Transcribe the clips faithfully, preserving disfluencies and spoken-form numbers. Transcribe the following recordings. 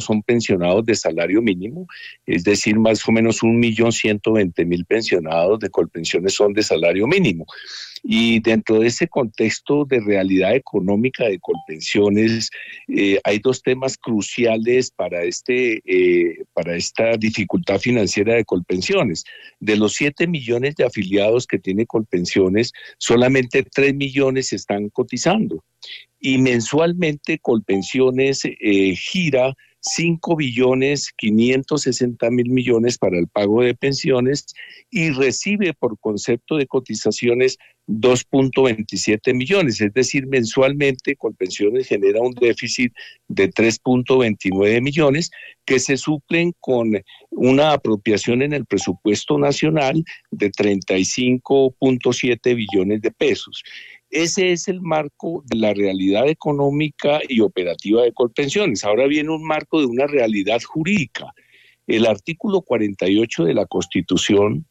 son pensionados de salario mínimo, es decir, más o menos un millón ciento veinte mil pensionados de Colpensiones son de salario mínimo. Y dentro de ese contexto de realidad económica de Colpensiones, eh, hay dos temas cruciales para, este, eh, para esta dificultad financiera de Colpensiones. De los siete millones de afiliados que tiene Colpensiones, solamente tres millones están cotizando. Y mensualmente Colpensiones eh, gira cinco billones quinientos sesenta mil millones para el pago de pensiones y recibe por concepto de cotizaciones dos punto veintisiete millones, es decir, mensualmente Colpensiones genera un déficit de tres punto veintinueve millones que se suplen con una apropiación en el presupuesto nacional de treinta y cinco punto siete billones de pesos. Ese es el marco de la realidad económica y operativa de Colpensiones. Ahora viene un marco de una realidad jurídica. El artículo cuarenta y ocho de la Constitución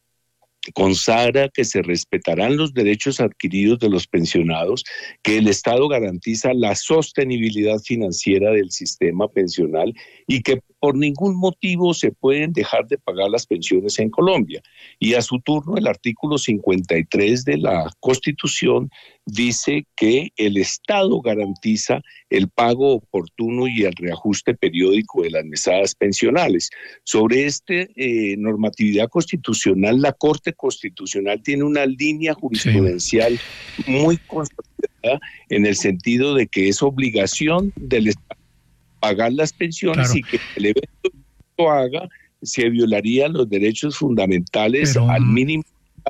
consagra que se respetarán los derechos adquiridos de los pensionados, que el Estado garantiza la sostenibilidad financiera del sistema pensional y que por ningún motivo se pueden dejar de pagar las pensiones en Colombia. Y a su turno, el artículo cincuenta y tres de la Constitución dice que el Estado garantiza el pago oportuno y el reajuste periódico de las mesadas pensionales. Sobre esta eh, normatividad constitucional, la Corte Constitucional tiene una línea jurisprudencial sí. muy consolidada en el sentido de que es obligación del Estado pagar las pensiones, claro, y que el evento lo haga se violarían los derechos fundamentales pero, al mínimo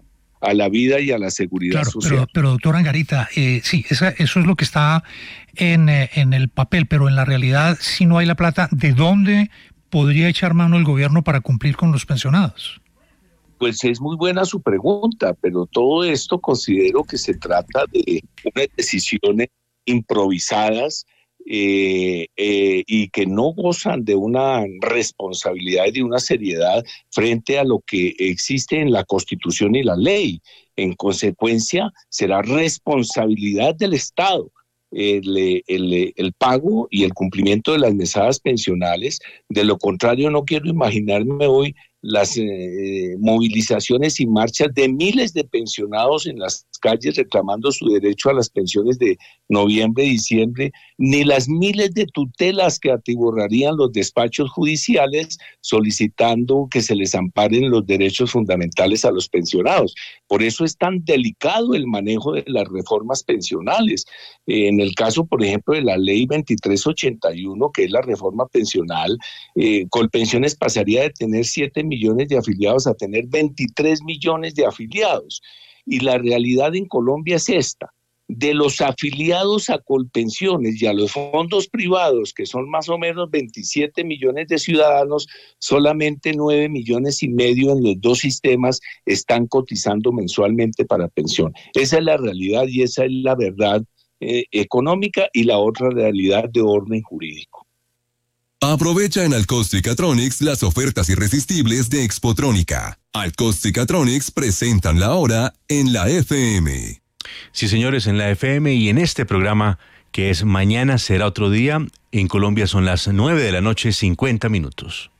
a la vida y a la seguridad claro, social. Pero, pero doctor Angarita, eh, sí, esa, eso es lo que está en, eh, en el papel, pero en la realidad, si no hay la plata, ¿de dónde podría echar mano el gobierno para cumplir con los pensionados? Pues es muy buena su pregunta, pero todo esto considero que se trata de unas decisiones improvisadas, Eh, eh, y que no gozan de una responsabilidad y de una seriedad frente a lo que existe en la Constitución y la ley. En consecuencia, será responsabilidad del Estado el, el, el pago y el cumplimiento de las mesadas pensionales. De lo contrario, no quiero imaginarme hoy las eh, movilizaciones y marchas de miles de pensionados en las calles reclamando su derecho a las pensiones de noviembre y diciembre, ni las miles de tutelas que atiborrarían los despachos judiciales solicitando que se les amparen los derechos fundamentales a los pensionados. Por eso es tan delicado el manejo de las reformas pensionales. Eh, en el caso, por ejemplo, de la ley veintitrés ochenta y uno, que es la reforma pensional, eh, Colpensiones pasaría de tener siete millones de afiliados a tener veintitrés millones de afiliados. Y la realidad en Colombia es esta: de los afiliados a Colpensiones y a los fondos privados, que son más o menos veintisiete millones de ciudadanos, solamente nueve millones y medio en los dos sistemas están cotizando mensualmente para pensión. Esa es la realidad y esa es la verdad eh, económica, y la otra realidad de orden jurídico. Aprovecha en Alcostic-Atronics las ofertas irresistibles de Expotrónica. Alcostic-Atronics presentan la hora en la F M. Sí, señores, en la F M y en este programa que es Mañana será otro día. En Colombia son las nueve de la noche, cincuenta minutos.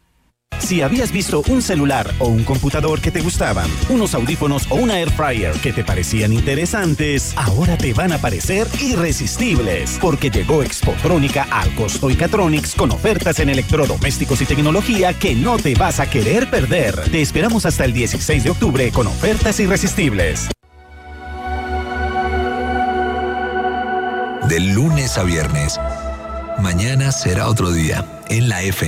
Si habías visto un celular o un computador que te gustaban, unos audífonos o una air fryer que te parecían interesantes, ahora te van a parecer irresistibles, porque llegó Expotrónica al Alcostic-Atronics con ofertas en electrodomésticos y tecnología que no te vas a querer perder. Te esperamos hasta el dieciséis de octubre con ofertas irresistibles. De lunes a viernes, mañana será otro día en la F M.